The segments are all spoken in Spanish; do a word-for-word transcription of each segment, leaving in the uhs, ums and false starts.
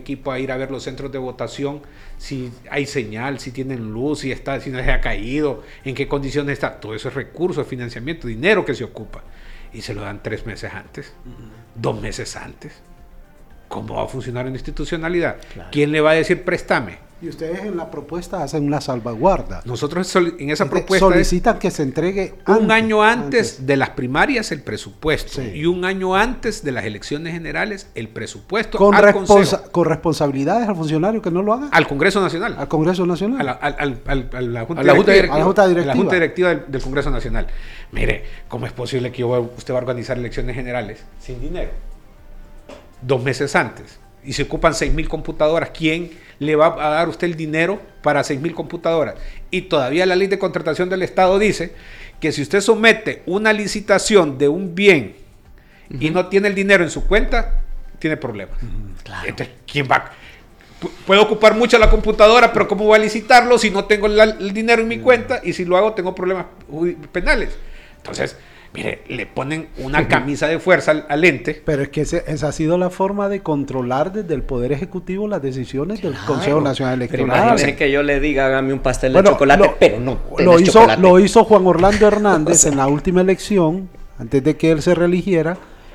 equipo a ir a ver los centros de votación, si hay señal, si tienen luz, si, está, si no se ha caído, en qué condiciones está. Todo eso es recursos, financiamiento, dinero que se ocupa. Y se lo dan tres meses antes, uh-huh. dos meses antes. ¿Cómo va a funcionar en institucionalidad? Claro. ¿Quién le va a decir préstame? Y ustedes en la propuesta hacen una salvaguarda. Nosotros en esa propuesta solicitan que se entregue antes, un año antes, antes de las primarias el presupuesto, sí. y un año antes de las elecciones generales el presupuesto con al responsa- Consejo. ¿Con responsabilidades al funcionario que no lo haga? Al Congreso Nacional. Al Congreso Nacional. A la, al, al, al, a la Junta, a la Junta Directiva. A la Junta Directiva, a la Junta Directiva del, del Congreso Nacional. Mire, ¿cómo es posible que yo, usted va a organizar elecciones generales sin dinero? Dos meses antes. Y se ocupan seis mil computadoras. ¿Quién le va a dar a usted el dinero para seis mil computadoras? Y todavía la ley de contratación del Estado dice que si usted somete una licitación de un bien uh-huh. y no tiene el dinero en su cuenta, tiene problemas. Uh-huh. Claro. Entonces, ¿quién va? P- puedo ocupar mucho la computadora, pero ¿cómo voy a licitarlo si no tengo la, el dinero en mi uh-huh. cuenta? Y si lo hago, tengo problemas penales. Entonces, mire, le ponen una camisa de fuerza al, al ente. Pero es que ese, esa ha sido la forma de controlar desde el Poder Ejecutivo las decisiones del claro. Consejo Nacional Electoral. Pero imagínese que yo le diga, hágame un pastel bueno, de chocolate, lo, pero no lo hizo, lo hizo Juan Orlando Hernández o sea, en la última elección, antes de que él se reeligiera.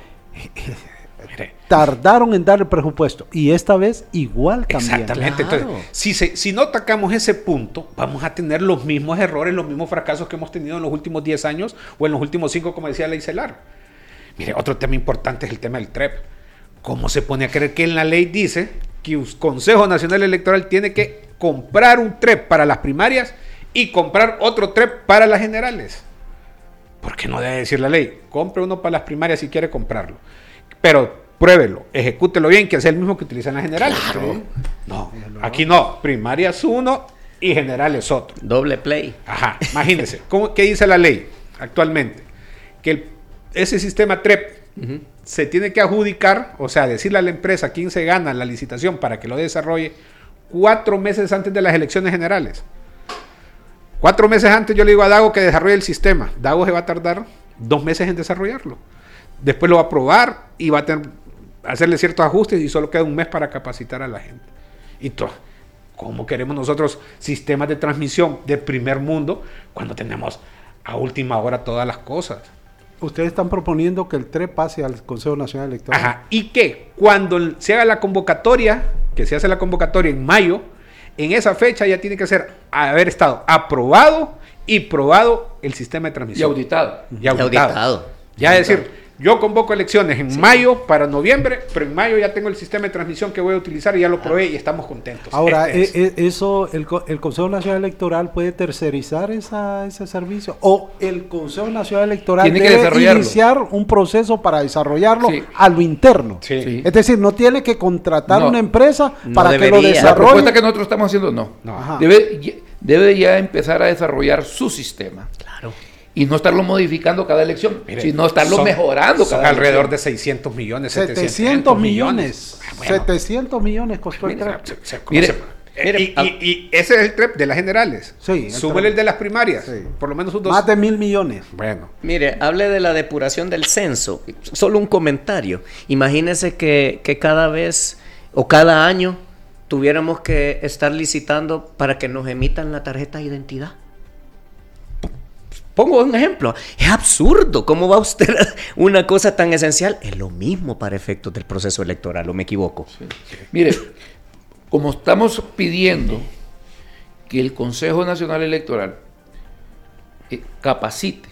Tardaron en dar el presupuesto y esta vez igual también. Exactamente. Claro. Entonces, si, se, si no atacamos ese punto, vamos a tener los mismos errores, los mismos fracasos que hemos tenido en los últimos diez años o en los últimos cinco, como decía Ley Celar. Mire, otro tema importante es el tema del T R E P. ¿Cómo se pone a creer que en la ley dice que el Consejo Nacional Electoral tiene que comprar un T R E P para las primarias y comprar otro T R E P para las generales? ¿Por qué no debe decir la ley? Compre uno para las primarias si quiere comprarlo. Pero pruébelo, ejecútelo bien, que es el mismo que utilizan las generales. Claro. No, aquí no, primarias uno y generales otro. Doble play. Ajá, imagínense, ¿cómo, ¿qué dice la ley actualmente? Que el, ese sistema T R E P uh-huh. se tiene que adjudicar, o sea, decirle a la empresa quién se gana la licitación para que lo desarrolle cuatro meses antes de las elecciones generales. Cuatro meses antes yo le digo a Dago que desarrolle el sistema. Dago se va a tardar dos meses en desarrollarlo. Después lo va a probar y va a tener, hacerle ciertos ajustes y solo queda un mes para capacitar a la gente. Y todo. ¿Cómo queremos nosotros sistemas de transmisión de primer mundo cuando tenemos a última hora todas las cosas? Ustedes están proponiendo que el T R E P pase al Consejo Nacional Electoral. Ajá. Y que cuando se haga la convocatoria, que se hace la convocatoria en mayo, en esa fecha ya tiene que ser haber estado aprobado y probado el sistema de transmisión. Y auditado. Y auditado. Y auditado. Ya es decir, yo convoco elecciones en sí. mayo para noviembre, pero en mayo ya tengo el sistema de transmisión que voy a utilizar y ya lo probé y estamos contentos. Ahora, este es. eso, el, el Consejo Nacional Electoral puede tercerizar esa, ese servicio o el Consejo Nacional Electoral tiene debe que iniciar un proceso para desarrollarlo sí. a lo interno. Sí. Sí. Es decir, no tiene que contratar no, una empresa no para debería. que lo desarrolle. La propuesta que nosotros estamos haciendo no. no. Debe, debe ya empezar a desarrollar su sistema. Claro. Y no estarlo modificando cada elección, Mire, sino estarlo son, mejorando son cada alrededor elección. de seiscientos millones, setecientos millones. Ah, bueno. setecientos millones costó el T R E P. Se, se, Mire, se, mire, y, y, y ese es el T R E P de las generales. Sí, Súmele el de las primarias. Sí. Por lo menos un dos. Más de mil millones. Bueno. Mire, hable de la depuración del censo. Solo un comentario. Imagínese que, que cada vez o cada año tuviéramos que estar licitando para que nos emitan la tarjeta de identidad. Pongo un ejemplo. Es absurdo. ¿Cómo va usted a una cosa tan esencial? Es lo mismo para efectos del proceso electoral, ¿o me equivoco? Sí. Mire, como estamos pidiendo que el Consejo Nacional Electoral eh, capacite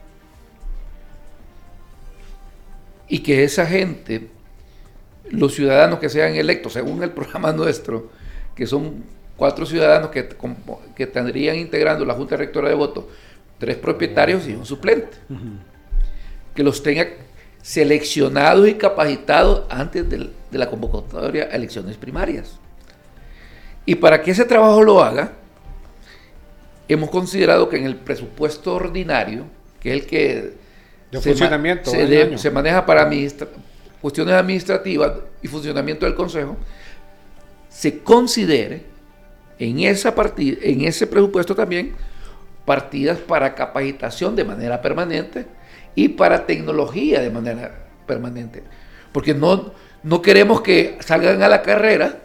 y que esa gente, los ciudadanos que sean electos, según el programa nuestro, que son cuatro ciudadanos que, que tendrían integrando la Junta Rectora de Voto, tres propietarios y un suplente, uh-huh. que los tenga seleccionados y capacitados antes de, de la convocatoria a elecciones primarias. Y para que ese trabajo lo haga, hemos considerado que en el presupuesto ordinario, que es el que de se, funcionamiento, ma- se, de, se maneja para administra- cuestiones administrativas y funcionamiento del Consejo, se considere en esa partida, en ese presupuesto también, partidas para capacitación de manera permanente y para tecnología de manera permanente. Porque no, no queremos que salgan a la carrera